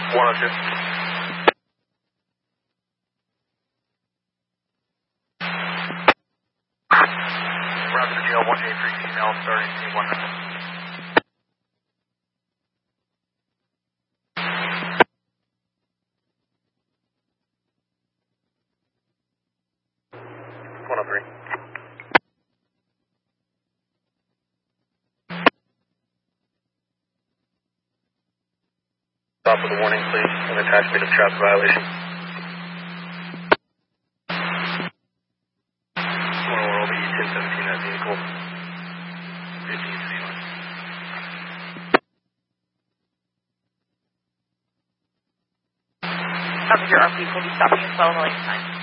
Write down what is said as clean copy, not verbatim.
102. Roger, GL 183 female starting C100. Stop with a warning, please, and attachment of traffic violation. Will be 1017 that vehicle. 15 Your RP will be stopping as well in the lane time.